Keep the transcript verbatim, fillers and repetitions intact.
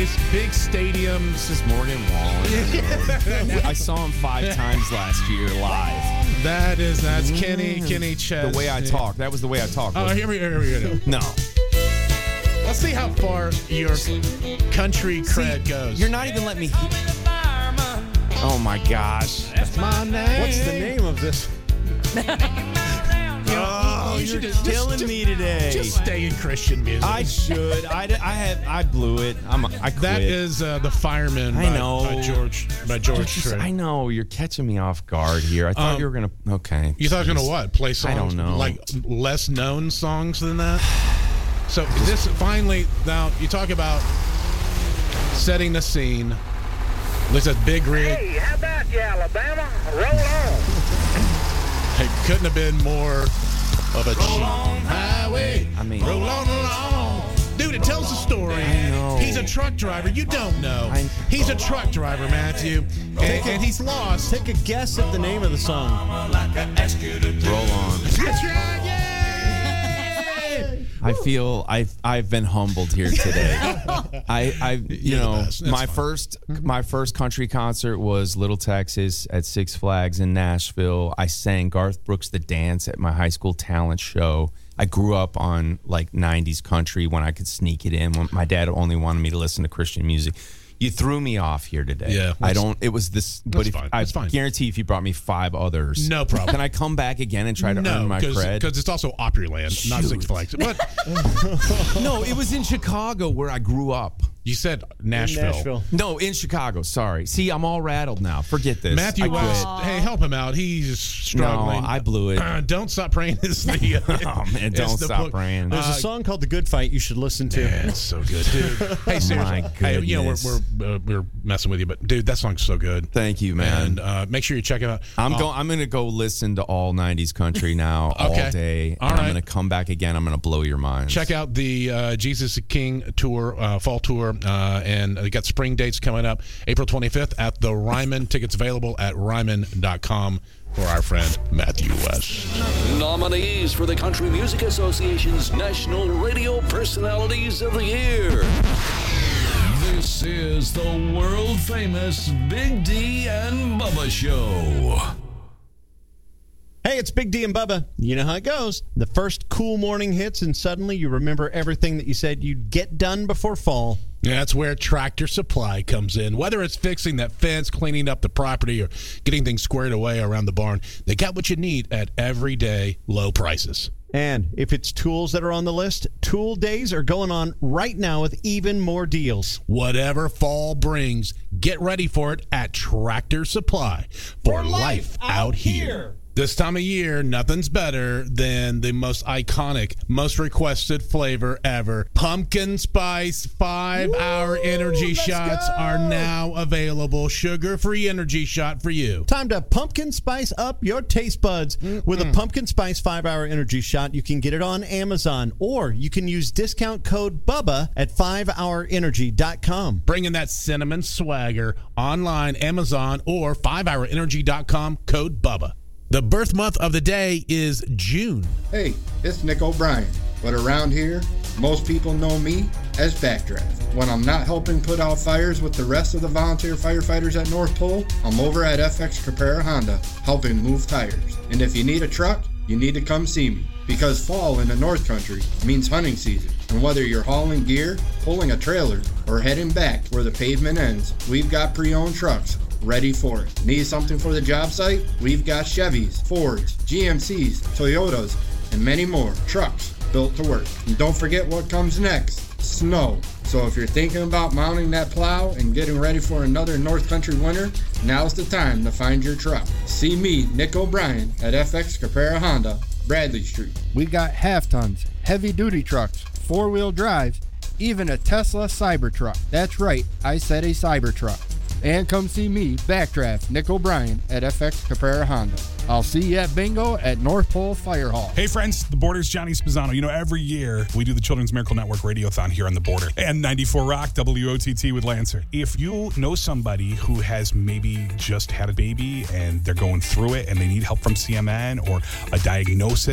big, big stadiums. This is Morgan Wallen. I saw him five times last year live. That is, that's mm. Kenny, Kenny Chesney. The way I talk. That was the way I talk. Oh, here we go. Here we go. No. Let's see how far your country cred see, goes. You're not even letting me. Oh my gosh. That's my name. What's the name of this? Oh, you you're just, killing just, me today. Just stay in Christian music. I should. I, I have. I blew it. I'm. I quit. That is uh, the Fireman. I by, know. by George. By George. Just, I know you're catching me off guard here. I thought um, you were gonna. Okay. You thought I was gonna what? Play songs? I don't know. Like less known songs than that. So this finally. Now you talk about setting the scene. Looks at Big Rig. Hey, how about you, Alabama? Roll on. It couldn't have been more of a cheap highway. I mean, roll on along. Dude, it tells the story. I know. He's a truck driver. You don't know. I, he's a truck driver, Matthew. And, and he's lost. Take a guess at the name of the song. Roll on. That's right, yeah. I feel I've I've been humbled here today. I I you You're know my fine. first my first country concert was Little Texas at Six Flags in Nashville. I sang Garth Brooks' The Dance at my high school talent show. I grew up on like nineties country when I could sneak it in. When my dad only wanted me to listen to Christian music. You threw me off here today. Yeah, I don't. It was this. But if, fine. I That's fine. guarantee if you brought me five others, No problem. Can I come back again and try to no, earn my cred? because it's also Opryland, not Six Flags. But No, it was in Chicago where I grew up. you said Nashville. Nashville. No, in Chicago. Sorry. See, I'm all rattled now. Forget this. Matthew I quit. West. Hey, help him out. He's struggling. No, I blew it. Uh, Don't Stop Praying is the. Oh, man, is Don't the Stop book. Praying. There's Uh, a song called "The Good Fight" you should listen to. Yeah, it's so good, dude. Hey, seriously. My Hey, you know we're goodness. we're, uh, we're messing with you, but dude, that song's so good. Thank you, man. And uh, make sure you check it out. I'm Uh, going. I'm going to go listen to all nineties country now Okay. all day, All and right. I'm going to come back again. I'm going to blow your mind. Check out the uh, Jesus King tour, uh, fall tour, uh, and they got spring dates coming up. April twenty-fifth at the Ryman. Tickets available at ryman dot com for our friend Matthew West. Nominees for the Country Music Association's National Radio Personalities of the Year. This is the world-famous Big D and Bubba Show. Hey, it's Big D and Bubba. You know how it goes. The first cool morning hits, and suddenly you remember everything that you said you'd get done before fall. Yeah, that's where Tractor Supply comes in. Whether it's fixing that fence, cleaning up the property, or getting things squared away around the barn, they got what you need at everyday low prices. And if it's tools that are on the list, Tool Days are going on right now with even more deals. Whatever fall brings, get ready for it at Tractor Supply for, life, out here. This time of year, nothing's better than the most iconic, most requested flavor ever. Pumpkin Spice five-hour energy shots go. are now available. Sugar-free energy shot for you. Time to pumpkin spice up your taste buds. With a Pumpkin Spice five-hour energy shot, you can get it on Amazon, or you can use discount code BUBBA at five hour energy dot com. Bringing that cinnamon swagger online, Amazon, or five hour energy dot com, code BUBBA. The birth month of the day is June. Hey, it's Nick O'Brien, but around here, most people know me as Backdraft. When I'm not helping put out fires with the rest of the volunteer firefighters at North Pole, I'm over at F X Caprera Honda, helping move tires. And if you need a truck, you need to come see me, because fall in the North Country means hunting season. And whether you're hauling gear, pulling a trailer, or heading back where the pavement ends, we've got pre-owned trucks ready for it. Need something for the job site? We've got Chevys, Fords, G M Cs, Toyotas, and many more trucks built to work. And don't forget what comes next, snow. So if you're thinking about mounting that plow and getting ready for another North Country winter, now's the time to find your truck. See me, Nick O'Brien, at F X Caprera Honda, Bradley Street. We got half tons, heavy duty trucks, four-wheel drives, even a Tesla Cybertruck. That's right, I said a Cybertruck. And come see me, Backdraft, Nick O'Brien, at F X Caprera Honda. I'll see you at bingo at North Pole Fire Hall. Hey friends, the Border's Johnny Spazzano. You know, every year we do the Children's Miracle Network Radiothon here on the Border. And ninety-four Rock, W O T T with Lancer. If you know somebody who has maybe just had a baby and they're going through it and they need help from C M N or a diagnosis,